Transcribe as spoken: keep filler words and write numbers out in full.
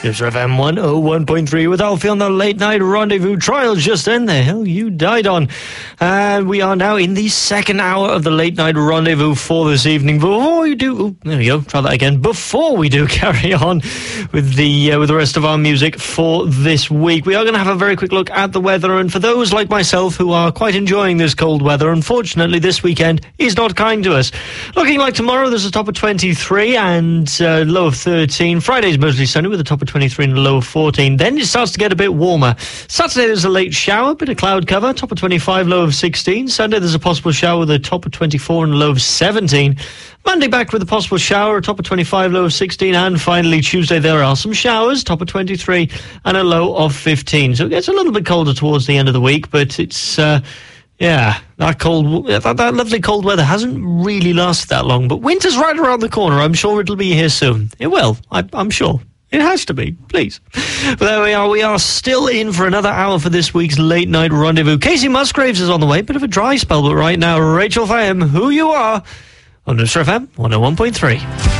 It's F M one oh one point three with Alfie on the Late Night Rendezvous. Trials just end. The hell you died on. And we are now in the second hour of the Late Night Rendezvous for this evening. Before we do... Oh, there we go. Try that again. Before we do carry on with the uh, with the rest of our music for this week, we are going to have a very quick look at the weather. And for those like myself who are quite enjoying this cold weather, unfortunately this weekend is not kind to us. Looking like tomorrow there's a top of twenty-three and uh, low of thirteen. Friday's mostly sunny with a top of twenty-three and a low of fourteen. Then it starts to get a bit warmer. Saturday there's a late shower, bit of cloud cover, top of twenty-five, low of sixteen. Sunday there's a possible shower with a top of twenty-four and a low of seventeen. Monday back with a possible shower, a top of twenty-five, low of sixteen. And finally Tuesday there are some showers, top of twenty-three and a low of fifteen. So it gets a little bit colder towards the end of the week, but it's... Uh, Yeah, that cold, that, that lovely cold weather hasn't really lasted that long, but winter's right around the corner. I'm sure it'll be here soon. It will, I, I'm sure. It has to be, please. But there we are. We are still in for another hour for this week's Late Night Rendezvous. Casey Musgraves is on the way. Bit of a dry spell, but right now, Rachel Fahim, who you are, on Newstar F M one oh one point three.